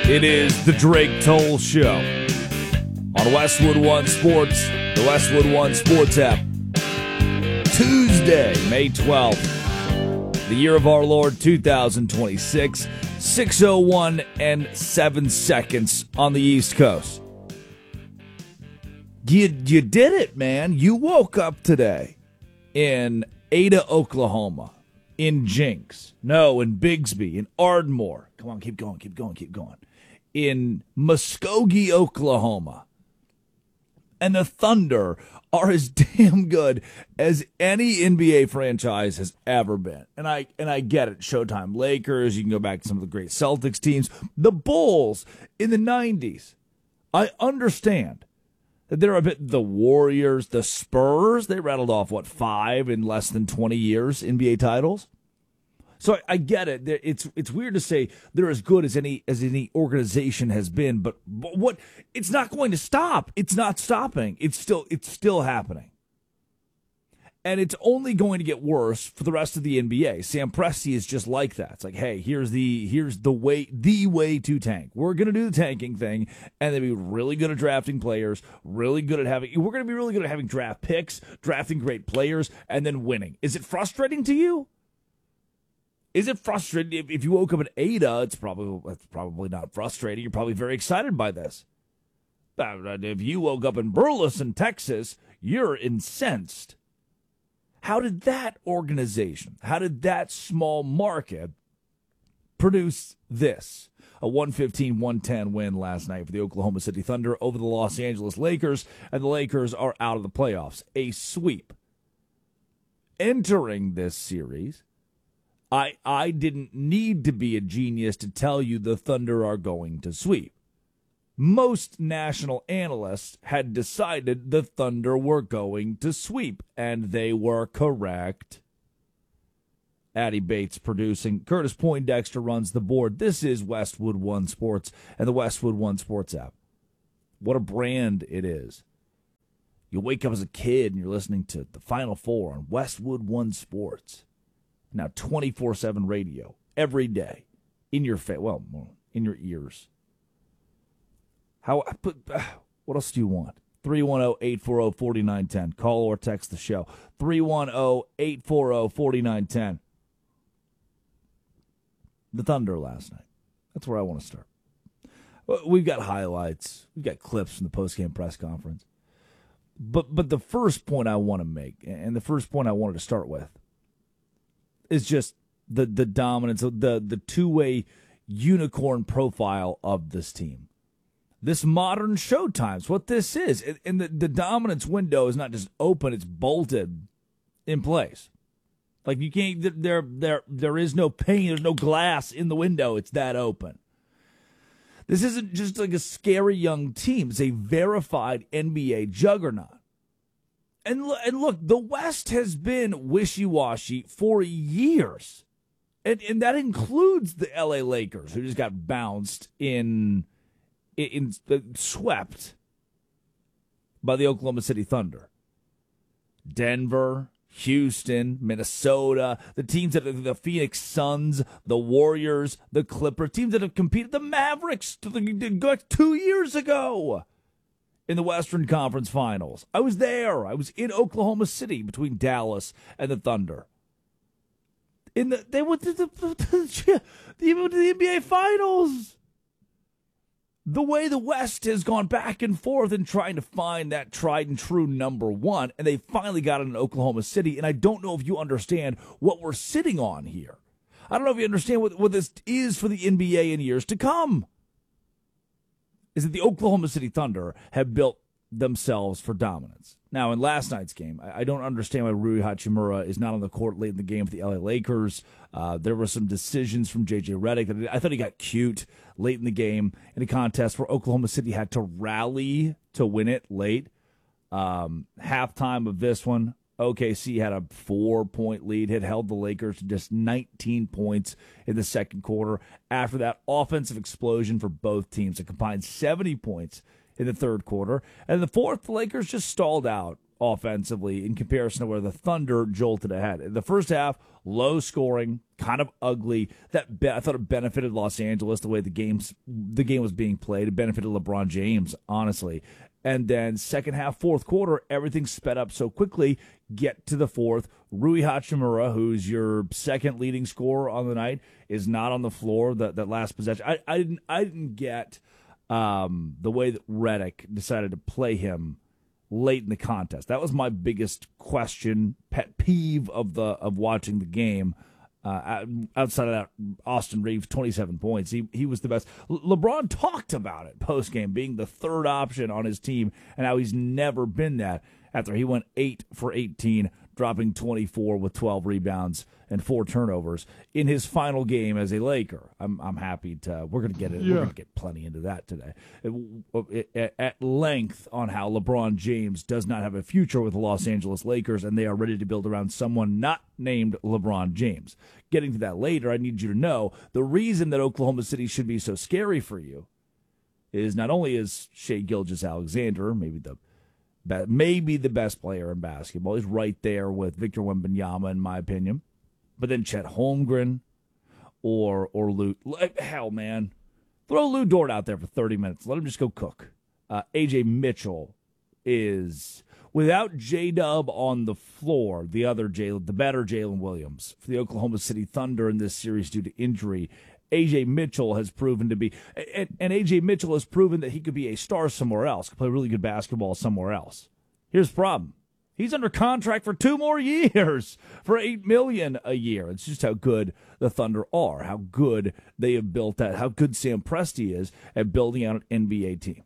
It is the Drake Toll Show on Westwood One Sports, the Westwood One Sports app. Tuesday, May 12th, the year of our Lord 2026, 6:01 and 7 seconds on the East Coast. You did it, man. You woke up today in Ada, Oklahoma, in Jinx, in Bigsby, in Ardmore. Come on, keep going. In Muskogee, Oklahoma. And the Thunder are as damn good as any NBA franchise has ever been. And I get it. Showtime Lakers, you can go back to some of the great Celtics teams. The Bulls in the 90s. I understand that they're a bit the Warriors, the Spurs. They rattled off, 5 in less than 20 years NBA titles? So I get it. It's weird to say they're as good as any organization has been, but what? It's not going to stop. It's not stopping. It's still happening, and it's only going to get worse for the rest of the NBA. Sam Presti is just like that. It's like, hey, here's the way to tank. We're gonna do the tanking thing, and then be really good at drafting players, really good at we're gonna be really good at having draft picks, drafting great players, and then winning. Is it frustrating to you? Is it frustrating if you woke up in Ada? That's probably not frustrating. You're probably very excited by this. But if you woke up in Burleson, Texas, you're incensed. How did that organization, how did that small market produce this? A 115-110 win last night for the Oklahoma City Thunder over the Los Angeles Lakers, and the Lakers are out of the playoffs. A sweep. Entering this series, I didn't need to be a genius to tell you the Thunder are going to sweep. Most national analysts had decided the Thunder were going to sweep, and they were correct. Addy Bates producing. Curtis Poindexter runs the board. This is Westwood One Sports and the Westwood One Sports app. What a brand it is. You wake up as a kid and you're listening to the Final Four on Westwood One Sports. Now 24/7 radio every day in your in your ears. What else do you want? 310-840-4910. Call or text the show. 310-840-4910. The Thunder last night. That's where I want to start. We've got highlights. We've got clips from the postgame press conference. But the first point I want to make, and the first point I wanted to start with, is just the dominance of the two-way unicorn profile of this team. This modern Showtime's what this is. And the dominance window is not just open, it's bolted in place. Like you can't there is no pane, there's no glass in the window, it's that open. This isn't just like a scary young team, it's a verified NBA juggernaut. And look, the West has been wishy-washy for years. And that includes the LA Lakers, who just got bounced swept by the Oklahoma City Thunder. Denver, Houston, Minnesota, the teams that are the Phoenix Suns, the Warriors, the Clippers, teams that have competed, the Mavericks 2 years ago in the Western Conference Finals. I was there. I was in Oklahoma City between Dallas and the Thunder. They went to the NBA Finals. The way the West has gone back and forth in trying to find that tried and true number one, and they finally got it in Oklahoma City, and I don't know if you understand what we're sitting on here. I don't know if you understand what this is for the NBA in years to come. Is that the Oklahoma City Thunder have built themselves for dominance. Now, in last night's game, I don't understand why Rui Hachimura is not on the court late in the game for the LA Lakers. There were some decisions from J.J. Redick. I thought he got cute late in the game in a contest where Oklahoma City had to rally to win it late. Halftime of this one, OKC had a 4-point lead, had held the Lakers to just 19 points in the second quarter. After that offensive explosion for both teams, a combined 70 points in the third quarter. And in the fourth, the Lakers just stalled out. offensively in comparison to where the Thunder jolted ahead. The first half, low scoring, kind of ugly. I thought it benefited Los Angeles the way the game was being played. It benefited LeBron James, honestly. And then second half, fourth quarter, everything sped up so quickly. Get to the fourth. Rui Hachimura, who's your second leading scorer on the night, is not on the floor. That last possession, I didn't get the way that Redick decided to play him late in the contest. That was my biggest question, pet peeve of watching the game. Outside of that, Austin Reeves, 27 points. He was the best. LeBron talked about it post-game, being the third option on his team, and how he's never been that after he went 8 for 18, dropping 24 with 12 rebounds and 4 turnovers in his final game as a Laker. I'm happy to. We're going to get it. Yeah. We're going to get plenty into that today at length on how LeBron James does not have a future with the Los Angeles Lakers, and they are ready to build around someone not named LeBron James. Getting to that later, I need you to know the reason that Oklahoma City should be so scary for you is not only is Shai Gilgeous-Alexander maybe the best player in basketball. He's right there with Victor Wembanyama, in my opinion. But then Chet Holmgren or Lou. Hell, man. Throw Lou Dort out there for 30 minutes. Let him just go cook. A.J. Mitchell is, without J-Dub on the floor, the better Jalen Williams for the Oklahoma City Thunder in this series due to injury. A.J. Mitchell has proven to be, and A.J. Mitchell has proven that he could be a star somewhere else, could play really good basketball somewhere else. Here's the problem. He's under contract for 2 more years for $8 million a year. It's just how good the Thunder are, how good they have built that, how good Sam Presti is at building out an NBA team.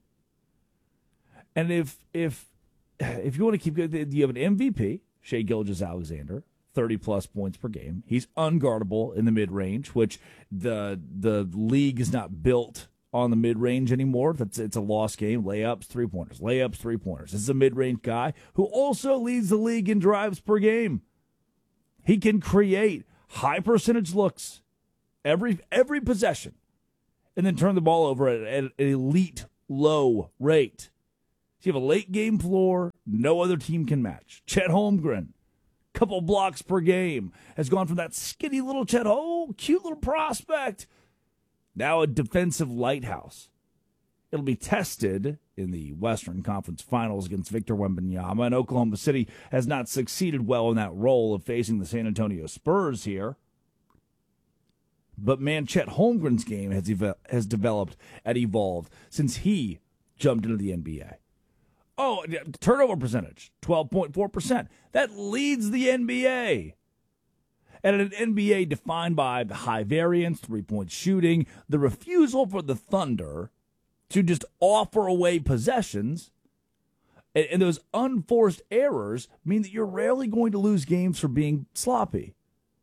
And if you want to keep good, you have an MVP, Shai Gilgeous-Alexander, 30-plus points per game. He's unguardable in the mid-range, which the league is not built on the mid-range anymore. It's a lost game. Layups, three-pointers. Layups, three-pointers. This is a mid-range guy who also leads the league in drives per game. He can create high-percentage looks every possession and then turn the ball over at an elite low rate. So you have a late-game floor no other team can match. Chet Holmgren, couple blocks per game, has gone from that skinny little Chet, cute little prospect, now a defensive lighthouse. It'll be tested in the Western Conference Finals against Victor Wembanyama, and Oklahoma City has not succeeded well in that role of facing the San Antonio Spurs here. But man, Chet Holmgren's game has developed and evolved since he jumped into the NBA. Oh, turnover percentage, 12.4%. That leads the NBA. And an NBA defined by the high variance, three-point shooting, the refusal for the Thunder to just offer away possessions, and those unforced errors mean that you're rarely going to lose games for being sloppy.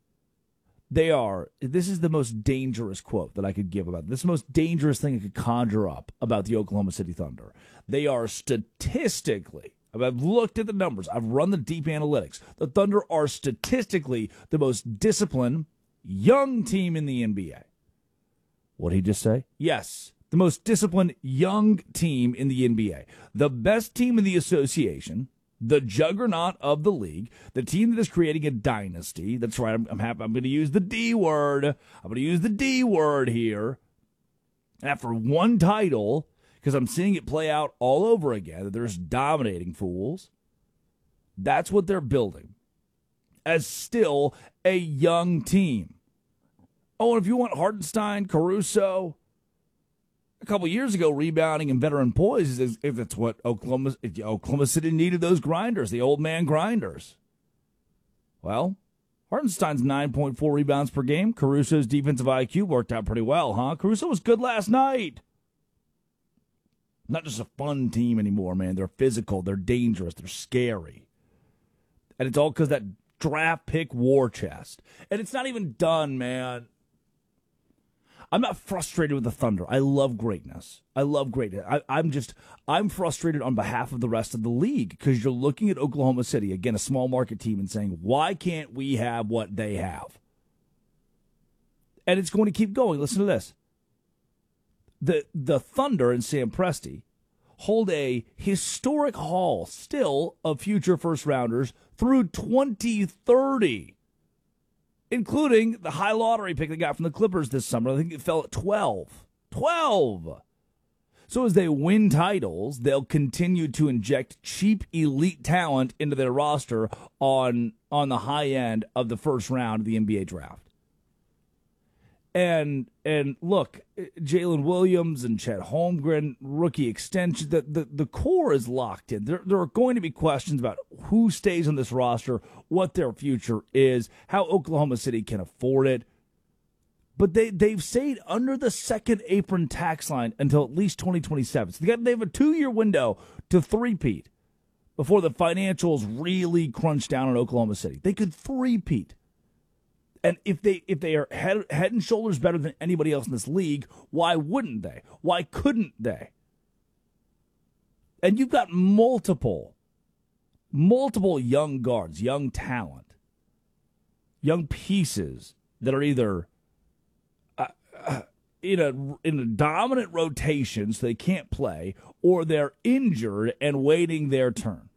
This is the most dangerous quote that I could give about this. Most dangerous thing I could conjure up about the Oklahoma City Thunder. They are statistically, I've looked at the numbers, I've run the deep analytics. The Thunder are statistically the most disciplined young team in the NBA. What did he just say? Yes, the most disciplined young team in the NBA. The best team in the association, the juggernaut of the league, the team that is creating a dynasty. That's right, I'm happy. I'm going to use the D word. I'm going to use the D word here. After one title, because I'm seeing it play out all over again, that there's dominating fools. That's what they're building as still a young team. Oh, and if you want Hartenstein, Caruso, a couple years ago, rebounding and veteran poise, if that's what Oklahoma City needed, those grinders, the old man grinders. Well, Hartenstein's 9.4 rebounds per game. Caruso's defensive IQ worked out pretty well, huh? Caruso was good last night. Not just a fun team anymore, man. They're physical, they're dangerous, they're scary. And it's all because that draft pick war chest. And it's not even done, man. I'm not frustrated with the Thunder. I love greatness. I'm frustrated on behalf of the rest of the league because you're looking at Oklahoma City, again, a small market team, and saying, why can't we have what they have? And it's going to keep going. Listen to this. The Thunder and Sam Presti hold a historic haul still of future first-rounders through 2030, including the high lottery pick they got from the Clippers this summer. I think it fell at 12. 12! So as they win titles, they'll continue to inject cheap elite talent into their roster on the high end of the first round of the NBA draft. And look, Jalen Williams and Chet Holmgren, rookie extension, the core is locked in. There are going to be questions about who stays on this roster, what their future is, how Oklahoma City can afford it. But they've stayed under the second apron tax line until at least 2027. So they have a 2-year window to three-peat before the financials really crunch down on Oklahoma City. They could three-peat. And if they are head and shoulders better than anybody else in this league, why wouldn't they? Why couldn't they? And you've got multiple young guards, young talent, young pieces that are either in a dominant rotation so they can't play, or they're injured and waiting their turn.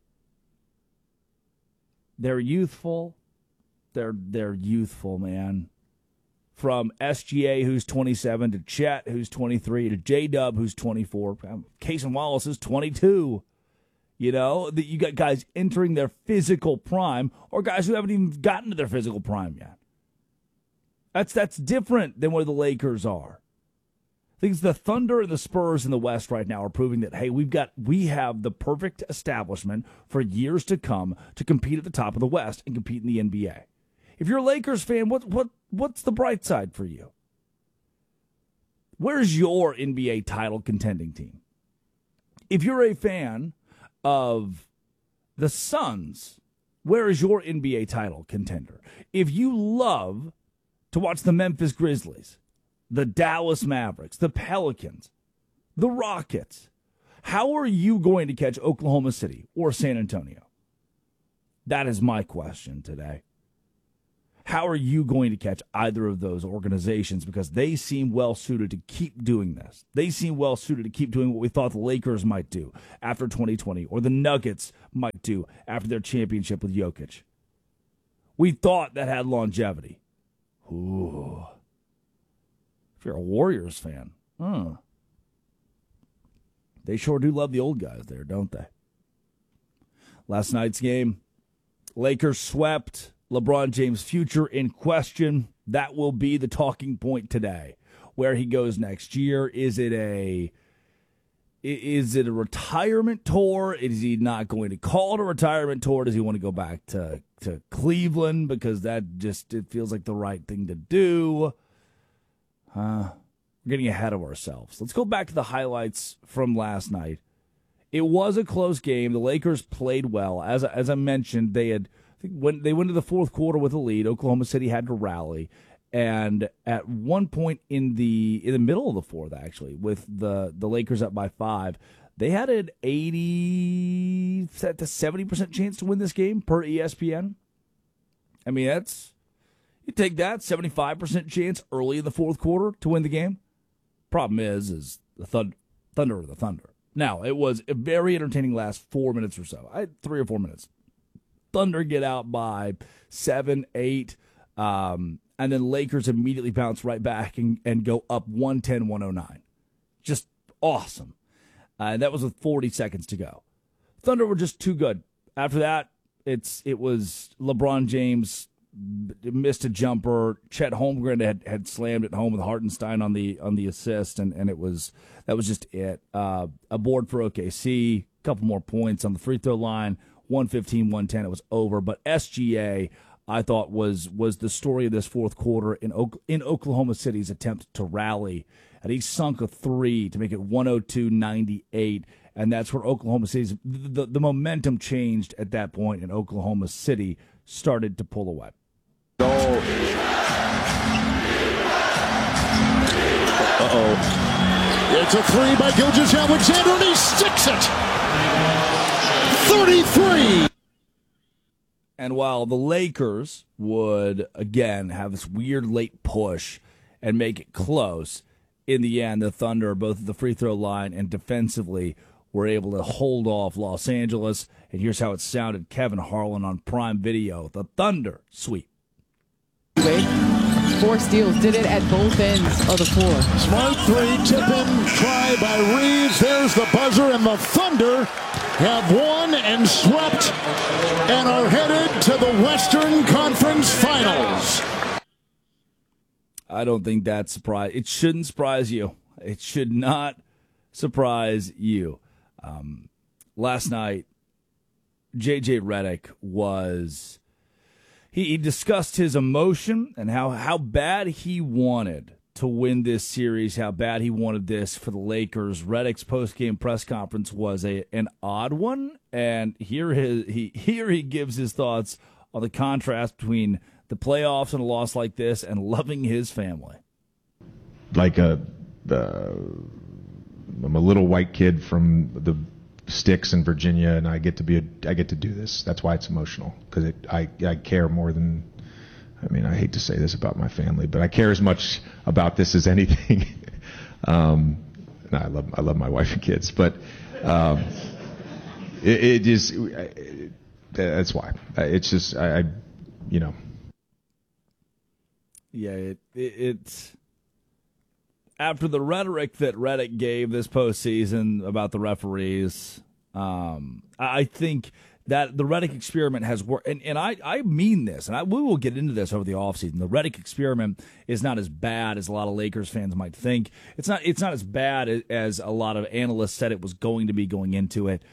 They're youthful. They're youthful, man. From SGA, who's 27, to Chet, who's 23, to J-Dub, who's 24. Cason Wallace is 22. You know, you got guys entering their physical prime, or guys who haven't even gotten to their physical prime yet. That's different than where the Lakers are. I think the Thunder and the Spurs in the West right now are proving that, hey, we have the perfect establishment for years to come to compete at the top of the West and compete in the NBA. If you're a Lakers fan, what's the bright side for you? Where's your NBA title contending team? If you're a fan of the Suns, where is your NBA title contender? If you love to watch the Memphis Grizzlies, the Dallas Mavericks, the Pelicans, the Rockets, how are you going to catch Oklahoma City or San Antonio? That is my question today. How are you going to catch either of those organizations? Because they seem well-suited to keep doing this. They seem well-suited to keep doing what we thought the Lakers might do after 2020, or the Nuggets might do after their championship with Jokic. We thought that had longevity. Ooh. If you're a Warriors fan, they sure do love the old guys there, don't they? Last night's game, Lakers swept. LeBron James' future in question. That will be the talking point today. Where he goes next year. Is it a retirement tour? Is he not going to call it a retirement tour? Does he want to go back to Cleveland? Because it feels like the right thing to do. We're getting ahead of ourselves. Let's go back to the highlights from last night. It was a close game. The Lakers played well. As I mentioned, when they went to the fourth quarter with a lead, Oklahoma City had to rally. And at one point in the middle of the fourth, actually, with the Lakers up by 5, they had an 80 to 70% chance to win this game per ESPN. I mean, you take that 75% chance early in the fourth quarter to win the game. Problem is the Thunder or the Thunder. Now, it was a very entertaining last 4 minutes or so. 3 or 4 minutes. Thunder get out by 7, 8, and then Lakers immediately bounce right back and go up 110-109. Just awesome. And that was with 40 seconds to go. Thunder were just too good. After that, it was LeBron James missed a jumper. Chet Holmgren had slammed it home with Hartenstein on the assist, and that was just it. A board for OKC, a couple more points on the free throw line. 115-110, it was over. But SGA, I thought, was the story of this fourth quarter in Oklahoma City's attempt to rally. And he sunk a 3 to make it 102-98. And that's where Oklahoma City's the momentum changed at that point, and Oklahoma City started to pull away. It's a 3 by Gilgeous-Alexander, and he sticks it. 33. And while the Lakers would, again, have this weird late push and make it close, in the end, the Thunder, both at the free throw line and defensively, were able to hold off Los Angeles. And here's how it sounded. Kevin Harlan on Prime Video. The Thunder sweep. 4 steals, did it at both ends of the floor. Smart three, tip-in try by Reeves. There's the buzzer, and the Thunder have won and swept and are headed to the Western Conference Finals. I don't think that's surprise. It shouldn't surprise you. It should not surprise you. Last night, J.J. Redick was... He discussed his emotion and how bad he wanted to win this series, how bad he wanted this for the Lakers. Redick's post-game press conference was an odd one, and here he gives his thoughts on the contrast between the playoffs and a loss like this and loving his family. Like I'm a little white kid from the sticks in Virginia, and I get to do this. That's why it's emotional, because I care more than, I hate to say this about my family, but I care as much about this as anything. I love my wife and kids, but it is, that's why. It's just Yeah, it's after the rhetoric that Redick gave this postseason about the referees. I think that the Redick experiment has worked, and I mean this, and we will get into this over the offseason. The Redick experiment is not as bad as a lot of Lakers fans might think. It's not as bad as a lot of analysts said it was going to be going into it.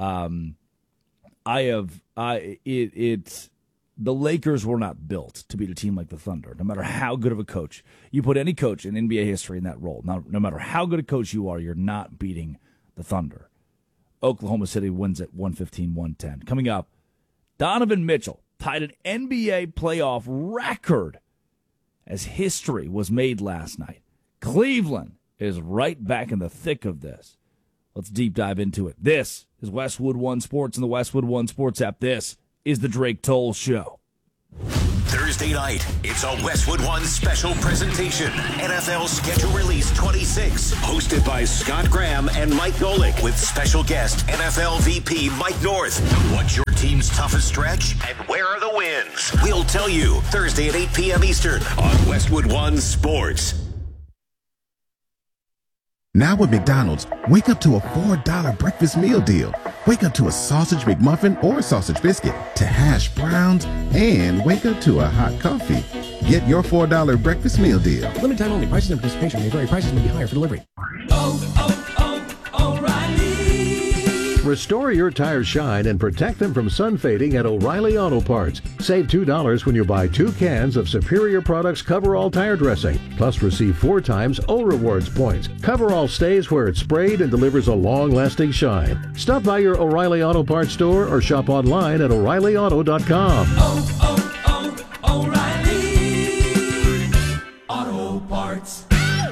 The Lakers were not built to beat a team like the Thunder, no matter how good of a coach. You put any coach in NBA history in that role. No matter how good a coach you are, you're not beating the Thunder. Oklahoma City wins at 115-110. Coming up, Donovan Mitchell tied an NBA playoff record as history was made last night. Cleveland is right back in the thick of this. Let's deep dive into it. This is Westwood One Sports and the Westwood One Sports app. This is the Drake Toll Show. Thursday night, it's a Westwood One special presentation. NFL Schedule Release 26, hosted by Scott Graham and Mike Golick, with special guest NFL VP Mike North. What's your team's toughest stretch, and where are the wins? We'll tell you Thursday at 8 p.m. Eastern on Westwood One Sports. Now at McDonald's, wake up to a $4 breakfast meal deal. Wake up to a sausage McMuffin or sausage biscuit, to hash browns, and wake up to a hot coffee. Get your $4 breakfast meal deal. Limited time only. Prices and participation may vary. Prices may be higher for delivery. O'Reilly. Restore your tires' shine and protect them from sun fading at O'Reilly Auto Parts. Save $2 when you buy 2 cans of Superior Products Coverall tire dressing. Plus receive 4 times O Rewards points. Coverall stays where it's sprayed and delivers a long-lasting shine. Stop by your O'Reilly Auto Parts store or shop online at O'ReillyAuto.com. O'Reilly Auto Parts.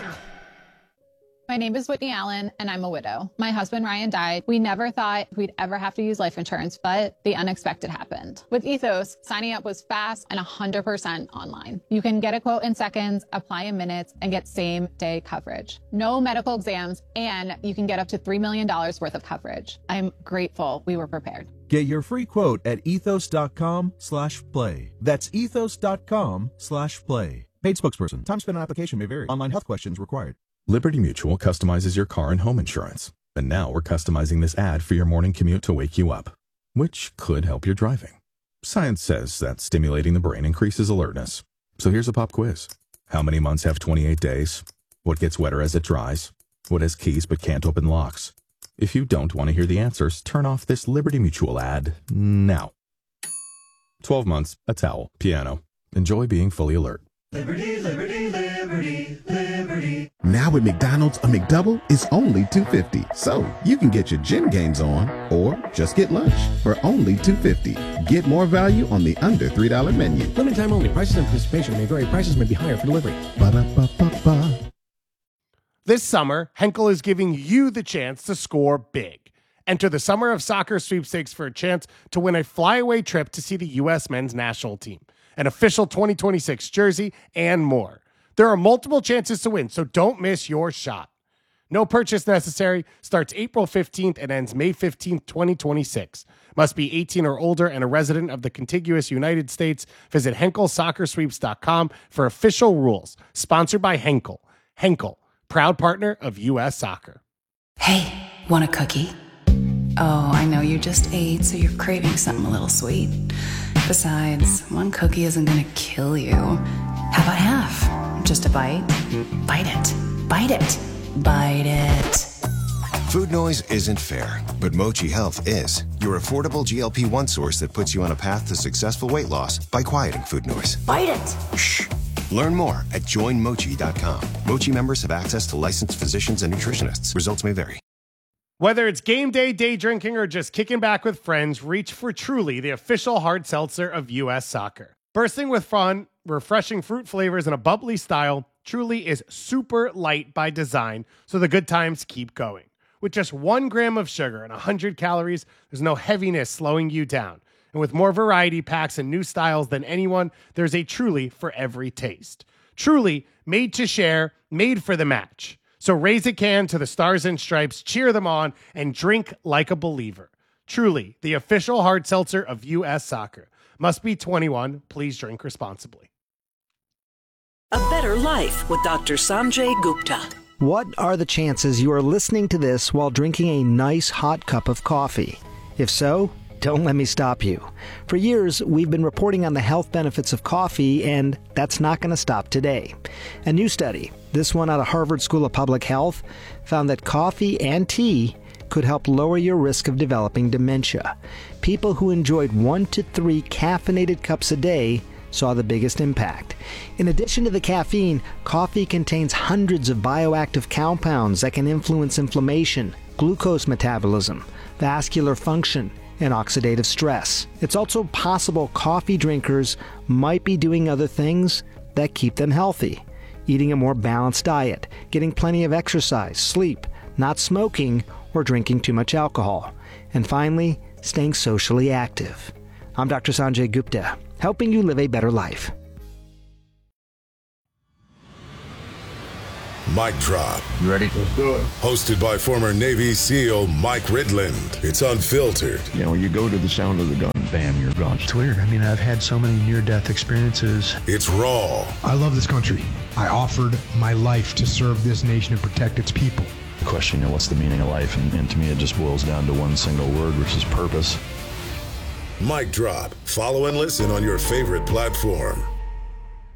My name is Whitney Allen, and I'm a widow. My husband, Ryan, died. We never thought we'd ever have to use life insurance, but the unexpected happened. With Ethos, signing up was fast and 100% online. You can get a quote in seconds, apply in minutes, and get same-day coverage. No medical exams, and you can get up to $3 million worth of coverage. I'm grateful we were prepared. Get your free quote at ethos.com/play. That's ethos.com/play. Paid spokesperson. Time spent on application may vary. Online health questions required. Liberty Mutual customizes your car and home insurance. And now we're customizing this ad for your morning commute to wake you up, which could help your driving. Science says that stimulating the brain increases alertness. So here's a pop quiz. How many months have 28 days? What gets wetter as it dries? What has keys but can't open locks? If you don't want to hear the answers, turn off this Liberty Mutual ad now. 12 months, a towel, piano. Enjoy being fully alert. Liberty, liberty, liberty, liberty. Now at McDonald's, a McDouble is only $2.50. So you can get your gym gains on or just get lunch for only $2.50. Get more value on the under $3 menu. Limited time only. Prices and participation may vary. Prices may be higher for delivery. Ba-da-ba-ba-ba. This summer, Henkel is giving you the chance to score big. Enter the Summer of Soccer sweepstakes for a chance to win a flyaway trip to see the U.S. men's national team, an official 2026 jersey, and more. There are multiple chances to win, so don't miss your shot. No purchase necessary. Starts April 15th and ends May 15th, 2026. Must be 18 or older and a resident of the contiguous United States. Visit HenkelSoccerSweeps.com for official rules. Sponsored by Henkel. Henkel, proud partner of U.S. Soccer. Hey, want a cookie? Oh, I know you just ate, so you're craving something a little sweet. Besides, one cookie isn't going to kill you. How about half? Just a bite? Bite it. Bite it. Bite it. Food noise isn't fair, but Mochi Health is. Your affordable GLP-1 source that puts you on a path to successful weight loss by quieting food noise. Bite it. Shh. Learn more at joinmochi.com. Mochi members have access to licensed physicians and nutritionists. Results may vary. Whether it's game day drinking, or just kicking back with friends, reach for Truly, the official hard seltzer of U.S. Soccer. Bursting with fun, refreshing fruit flavors, and a bubbly style, Truly is super light by design, so the good times keep going. With just 1 gram of sugar and 100 calories, there's no heaviness slowing you down. And with more variety packs and new styles than anyone, there's a Truly for every taste. Truly, made to share, made for the match. So raise a can to the Stars and Stripes, cheer them on, and drink like a believer. Truly, the official hard seltzer of U.S. Soccer. Must be 21. Please drink responsibly. A better life with Dr. Sanjay Gupta. What are the chances you are listening to this while drinking a nice hot cup of coffee? If so, don't let me stop you. For years, we've been reporting on the health benefits of coffee, and that's not going to stop today. A new study, this one out of Harvard School of Public Health, found that coffee and tea could help lower your risk of developing dementia. People who enjoyed 1 to 3 caffeinated cups a day saw the biggest impact. In addition to the caffeine, coffee contains hundreds of bioactive compounds that can influence inflammation, glucose metabolism, vascular function, and oxidative stress. It's also possible coffee drinkers might be doing other things that keep them healthy. Eating a more balanced diet, getting plenty of exercise, sleep, not smoking, or drinking too much alcohol. And finally, staying socially active. I'm Dr. Sanjay Gupta, helping you live a better life. Mic drop. You ready? Let's do it. Hosted by former Navy SEAL Mike Ridland. It's unfiltered. You know, you go to the sound of the gun, bam, you're gone. It's weird. I mean, I've had so many near-death experiences. It's raw. I love this country. I offered my life to serve this nation and protect its people. The question, you know, what's the meaning of life? And to me, it just boils down to one single word, which is purpose. Mic drop. Follow and listen on your favorite platform.